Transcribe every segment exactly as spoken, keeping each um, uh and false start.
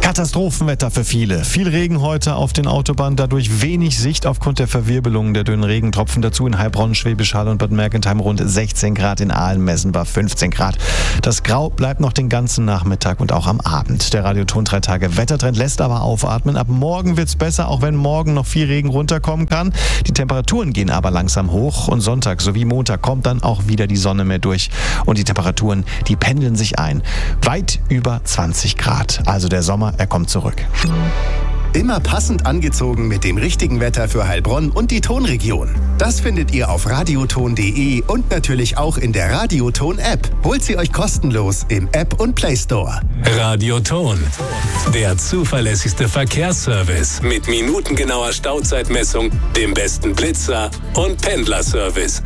Katastrophenwetter für viele. Viel Regen heute auf den Autobahnen, dadurch wenig Sicht aufgrund der Verwirbelung der dünnen Regentropfen. Dazu in Heilbronn, Schwäbisch Hall und Bad Mergentheim rund sechzehn Grad, in Aalen, Messenbach fünfzehn Grad. Das Grau bleibt noch den ganzen Nachmittag und auch am Abend. Der Radioton drei Tage Wettertrend lässt aber aufatmen. Ab morgen wird's besser, auch wenn morgen noch viel Regen runterkommen kann. Die Temperaturen gehen aber langsam hoch und Sonntag sowie Montag kommt dann auch wieder die Sonne mehr durch. Und die Temperaturen, die pendeln sich ein. Weit über zwanzig Grad. Also der Sommer, er kommt zurück. Immer passend angezogen mit dem richtigen Wetter für Heilbronn und die Tonregion. Das findet ihr auf radioton punkt de und natürlich auch in der Radioton-App. Holt sie euch kostenlos im App und Play Store. Radioton, der zuverlässigste Verkehrsservice mit minutengenauer Stauzeitmessung, dem besten Blitzer und Pendlerservice.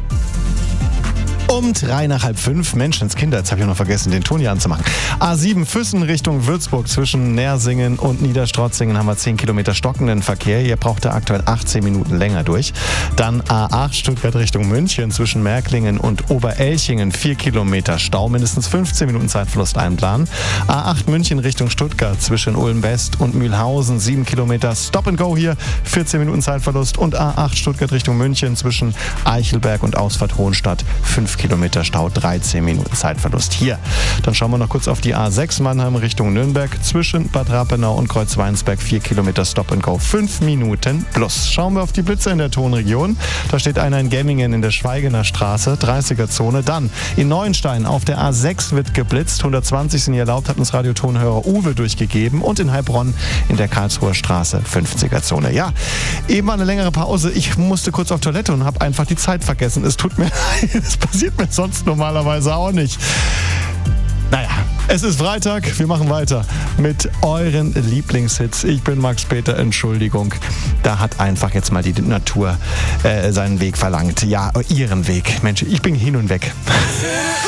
Um drei nach halb fünf, Menschenskinder, jetzt habe ich noch vergessen, den Ton hier anzumachen. A sieben Füssen Richtung Würzburg zwischen Nersingen und Niederstrotzingen haben wir zehn Kilometer stockenden Verkehr. Hier braucht er aktuell achtzehn Minuten länger durch. Dann A acht Stuttgart Richtung München zwischen Märklingen und Oberelchingen vier Kilometer Stau, mindestens fünfzehn Minuten Zeitverlust einplanen. A acht München Richtung Stuttgart zwischen Ulm West und Mühlhausen sieben Kilometer Stop and Go hier, vierzehn Minuten Zeitverlust. Und A acht Stuttgart Richtung München zwischen Eichelberg und Ausfahrt Hohenstadt fünf Kilometer Stau, dreizehn Minuten Zeitverlust hier. Dann schauen wir noch kurz auf die A sechs Mannheim Richtung Nürnberg zwischen Bad Rappenau und Kreuzweinsberg vier Kilometer Stop and Go, fünf Minuten plus. Schauen wir auf die Blitze in der Tonregion. Da steht einer in Gemmingen in der Schweigener Straße, dreißiger Zone. Dann in Neuenstein auf der A sechs wird geblitzt, hundertzwanzig sind hier erlaubt, hat uns Radiotonhörer Uwe durchgegeben. Und in Heilbronn in der Karlsruher Straße, fünfziger Zone. Ja, eben war eine längere Pause. Ich musste kurz auf Toilette und habe einfach die Zeit vergessen. Es tut mir leid, es passiert mir sonst normalerweise auch nicht. Naja, es ist Freitag, wir machen weiter mit euren Lieblingshits. Ich bin Max Peter, Entschuldigung. Da hat einfach jetzt mal die Natur äh, seinen Weg verlangt. Ja, ihren Weg. Mensch, ich bin hin und weg.